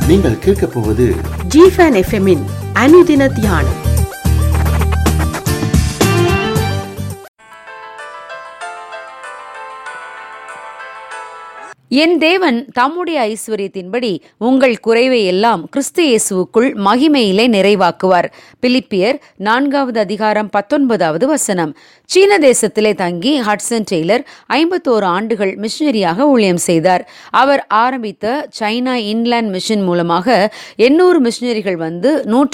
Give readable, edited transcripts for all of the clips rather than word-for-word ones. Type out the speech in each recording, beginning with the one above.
நீங்கள் கேட்கப் போவது ஜிஃபன் எஃப்எம்மின் அனுதின தியானம். என் தேவன் தம்முடைய ஐஸ்வரியத்தின்படி உங்கள் குறைவை எல்லாம் கிறிஸ்து இயேசுவுக்குள் மகிமையிலே நிறைவாக்குவார். பிலிப்பியர் 4:19. சீன தேசத்திலே தங்கி ஹட்சன் டெய்லர் 51 ஆண்டுகள் மிஷனரியாக ஊழியம் செய்தார். அவர் ஆரம்பித்த சைனா இன்லேண்ட் மிஷன் மூலமாக 800 மிஷனரிகள் வந்து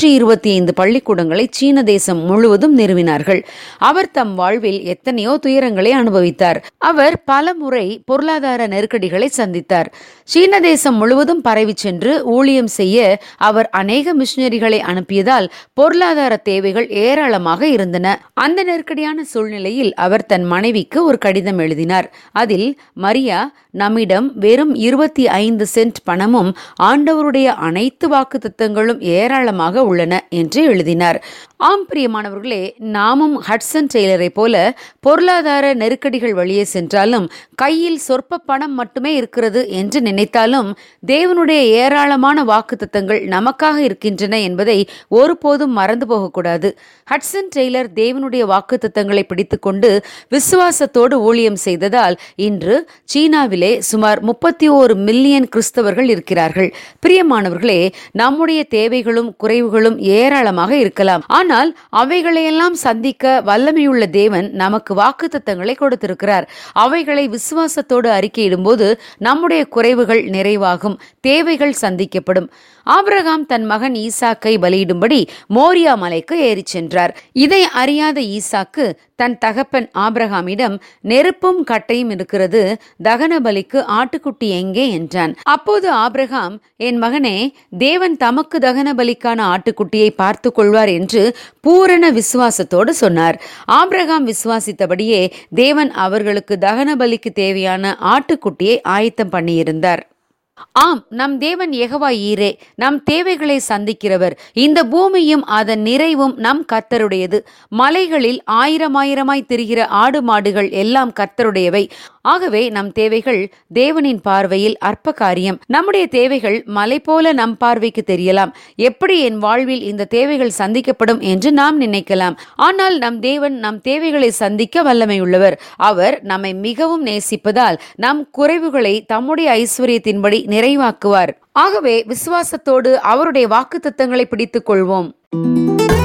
125 பள்ளிக்கூடங்களை சீன தேசம் முழுவதும் நிறுவினார்கள். அவர் தம் வாழ்வில் எத்தனையோ துயரங்களை அனுபவித்தார். அவர் பல முறை பொருளாதார நெருக்கடிகளை சந்தித்தார். சீன தேசம் முழுவதும் பரவி சென்று ஊழியம் செய்ய அவர் அநேக மிஷனரிகளை அனுப்பியதால் பொருளாதார தேவைகள் ஏராளமாக இருந்தன. அந்த நெருக்கடியான சூழ்நிலையில் அவர் தன் மனைவிக்கு ஒரு கடிதம் எழுதினார். அதில், மரியா, நம்மிடம் வெறும் 25 சென்ட் பணமும் ஆண்டவருடைய அனைத்து வாக்குத்தத்தங்களும் ஏராளமாக உள்ளன என்று எழுதினார். ஆம் பிரியமானவர்களே, நாமும் ஹட்சன் டெய்லரை போல பொருளாதார நெருக்கடிகள் வழியே சென்றாலும் கையில் சொற்ப பணம் மட்டுமே இருக்கிறது என்று நினைத்தாலும் தேவனுடைய ஏராளமான வாக்குத்தத்தங்கள் நமக்காக இருக்கின்றன என்பதை ஒருபோதும் மறந்து போகக்கூடாது. ஹட்சன் டெய்லர் தேவனுடைய வாக்குத்தத்தங்களை பிடித்துக்கொண்டு விசுவாசத்தோடு ஊழியம் செய்ததால் இன்று சீனாவிலே சுமார் 31 மில்லியன் கிறிஸ்தவர்கள் இருக்கிறார்கள். பிரியமானவர்களே, நம்முடைய தேவைகளும் குறைவுகளும் ஏராளமாக இருக்கலாம். ஆனால் அவைகளையெல்லாம் சந்திக்க வல்லமையுள்ள தேவன் நமக்கு வாக்குத்தத்தங்களை கொடுத்திருக்கிறார். அவைகளை விசுவாசத்தோடு அறிக்கையிடும்போது நம்முடைய குறைவுகள் நிறைவாகும், தேவைகள் சந்திக்கப்படும். ஆபிரகாம் தன் மகன் ஈசாக்கை பலியிடும்படி மோரியா மலைக்கு ஏறி சென்றார். இதை அறியாத ஈசாக்கு தன் தகப்பன் ஆபிரகாமிடம், நெருப்பும் கட்டையும் இருக்கிறது, தகன பலிக்கு ஆட்டுக்குட்டி எங்கே என்றான். அப்போது ஆபிரகாம், என் மகனே, தேவன் தமக்கு தகன பலிக்கான ஆட்டுக்குட்டியை பார்த்து கொள்வார் என்று பூரண விசுவாசத்தோடு சொன்னார். ஆபிரகாம் விசுவாசித்தபடியே தேவன் அவர்களுக்கு தகன பலிக்கு தேவையான ஆட்டுக்குட்டியை ஆயத்தம் பண்ணியிருந்தார். ஆம், நம் தேவன் யெகோவா ஈரே, நம் தேவைகளை சந்திக்கிறவர். இந்த பூமியும் அதன் நிறைவும் நம் கர்த்தருடையது. மலைகளில் ஆயிரமாய் திரிகிற ஆடு மாடுகள் எல்லாம் கர்த்தருடையவை. ஆகவே நம் தேவைகள் தேவனின் பார்வையில் அற்ப காரியம். நம்முடைய தேவைகள் மலை போல நம் பார்வைக்கு தெரியலாம். எப்படி என் வாழ்வில் இந்த தேவைகள் சந்திக்கப்படும் என்று நாம் நினைக்கலாம். ஆனால் நம் தேவன் நம் தேவைகளை சந்திக்க வல்லமையுள்ளவர். அவர் நம்மை மிகவும் நேசிப்பதால் நம் குறைவுகளை தம்முடைய ஐஸ்வரியத்தின்படி நிறைவாக்குவார். ஆகவே விசுவாசத்தோடு அவருடைய வாக்குத்தத்தங்களை பிடித்துக் கொள்வோம்.